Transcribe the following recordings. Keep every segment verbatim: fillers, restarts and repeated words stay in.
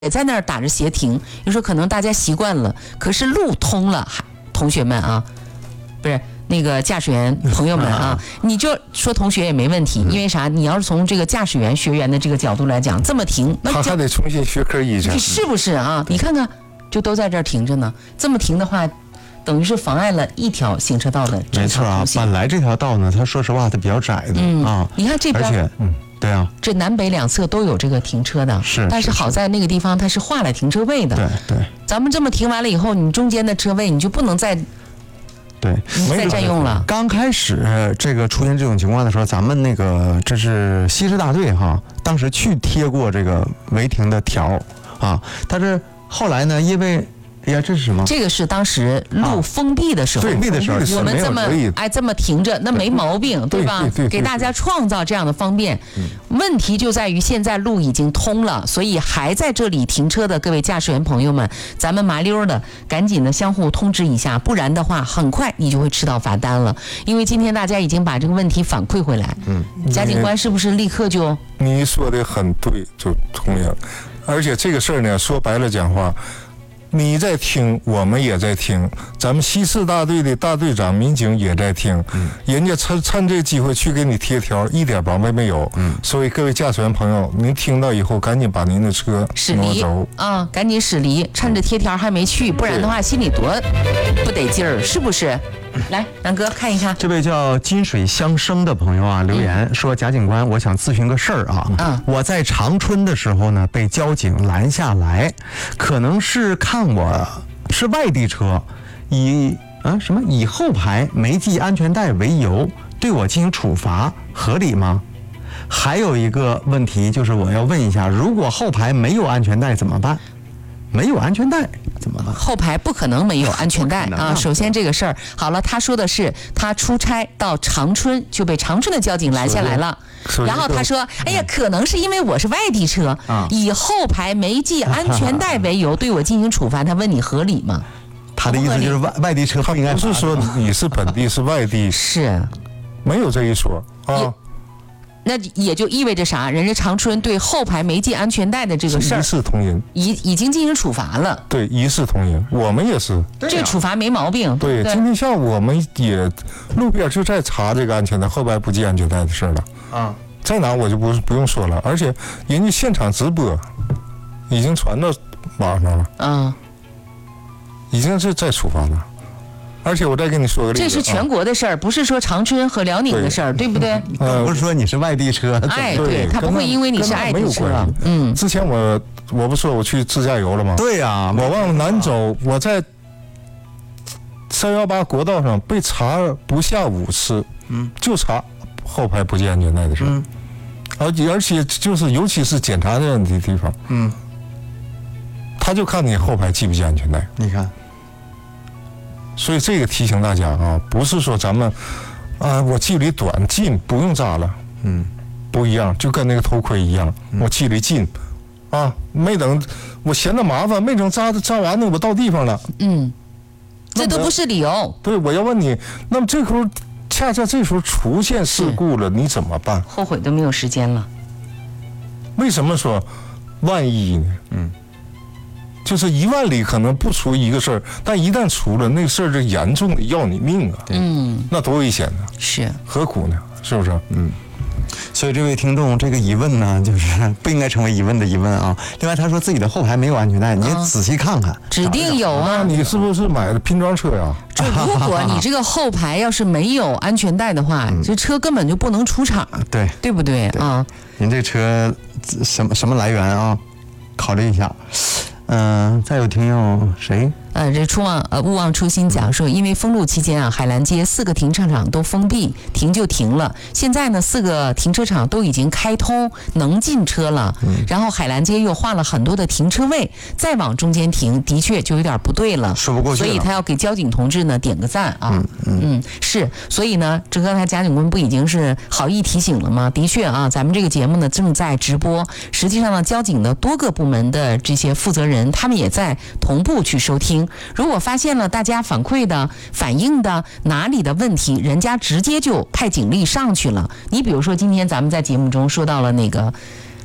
也在那儿打着斜停。你说可能大家习惯了，可是路通了，同学们啊，不是那个驾驶员朋友们啊，你就说同学也没问题，因为啥？你要是从这个驾驶员学员的这个角度来讲，这么停，那他还得重新学科一下， 是不是啊？你看看，就都在这儿停着呢，这么停的话。等于是妨碍了一条行车道的正常通行。 没错啊，本来这条道呢，它说实话它比较窄的、 嗯、 啊。 你看这边， 而且，嗯，对啊， 这南北两侧都有这个停车的， 是。 但是好在那个地方它是划了停车位的。 对对。 咱们这么停完了以后，你中间的车位你就不能再对再占用了。 刚开始这个出现这种情况的时候，咱们那个这是西市大队哈，当时去贴过这个违停的条啊，但是后来呢，因为哎呀，这是什么？ 这个是当时路封闭的时候， 封闭的时候， 我们这么哎这么停着，那没毛病，对吧？给大家创造这样的方便。问题就在于现在路已经通了，所以还在这里停车的各位驾驶员朋友们，咱们麻溜的赶紧的相互通知一下，不然的话，很快你就会吃到罚单了。因为今天大家已经把这个问题反馈回来，嗯，贾警官是不是立刻就？ 你说的很对，就同样，而且这个事儿呢，说白了讲话。你在听，我们也在听，咱们西四大队的大队长、民警也在听，嗯、人家趁趁这机会去给你贴条，一点毛病没有。嗯，所以各位驾驶员朋友，您听到以后赶紧把您的车挪走啊，赶紧驶离，趁着贴条还没去，不然的话心里多不得劲儿，是不是？来，南哥看一看， 这位叫金水相生的朋友啊，留言、嗯、说贾警官，我想咨询个事儿啊。嗯，我在长春的时候呢，被交警拦下来，可能是看我是外地车，以啊什么以后排没系安全带为由，对我进行处罚，合理吗？还有一个问题就是我要问一下，如果后排没有安全带怎么办？没有安全带怎么办？ 后排不可能没有安全带啊！首先这个事儿好了，他说的是他出差到长春就被长春的交警拦下来了，然后他说：“哎呀，可能是因为我是外地车，以后排没系安全带为由对我进行处罚。”他问你合理吗？ 他的意思就是外外地车不应该。 不是说你是本地是外地， 是没有这一说啊。 那也就意味着啥？人家长春对后排没系安全带的这个事儿一视同仁， 已已经进行处罚了。 对，一视同仁，我们也是。 这个处罚没毛病。 对， 对今天下午我们也路边就在查这个安全带后排不系安全带的事了。啊，在哪我就不不用说了，而且人家现场直播已经传到网上了。啊，已经是在处罚了。而且我再跟你说个例子， 这是全国的事儿，不是说长春和辽宁的事儿，对不对？ 呃，不是说你是外地车， 哎，对，他不会因为你是外地车。 嗯，之前我我不说我去自驾游了吗？ 对呀、啊， 我往南走，我在三幺八国道上被查不下五次，嗯，就查后排不系安全带的事，嗯，而且而且就是尤其是检查这样的地方，嗯，他就看你后排系不系安全带， 你看。 所以这个提醒大家啊，不是说咱们啊，我距离短近不用扎了，嗯，不一样，就跟那个头盔一样，我距离近，啊，没等我嫌得麻烦，没等扎扎完呢，我到地方了， 嗯，这都不是理由。 对，我要问你，那么这时候恰恰这时候出现事故了，你怎么办？ 后悔都没有时间了。 为什么说万一呢？嗯。就是一万里可能不出一个事儿，但一旦出了，那事儿就严重的要你命啊！嗯，那多危险呢！ 是， 何苦呢？是不是？嗯。 所以这位听众这个疑问呢，就是不应该成为疑问的疑问啊。另外，他说自己的后排没有安全带，你也仔细看看， 指定有啊。 你是不是买的拼装车呀？ 就如果你这个后排要是没有安全带的话，这车根本就不能出厂， 对对不对啊？ 您这车什么什么来源啊？考虑一下。嗯、呃，再有听友谁？ 呃，这初望呃勿忘初心讲说，因为封路期间啊，海澜街四个停车场都封闭，停就停了。现在呢，四个停车场都已经开通，能进车了。嗯、然后海澜街又划了很多的停车位，再往中间停，的确就有点不对了， 说不过去了。 所以他要给交警同志呢点个赞啊。嗯 嗯, 嗯，是。所以呢，这刚才贾警官不已经是好意提醒了吗？的确啊，咱们这个节目呢正在直播，实际上呢，交警的多个部门的这些负责人，他们也在同步去收听。如果发现了大家反馈的、反映的哪里的问题，人家直接就派警力上去了。你比如说，今天咱们在节目中说到了那个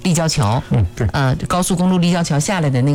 立交桥， 嗯，对， 呃，高速公路立交桥下来的那个。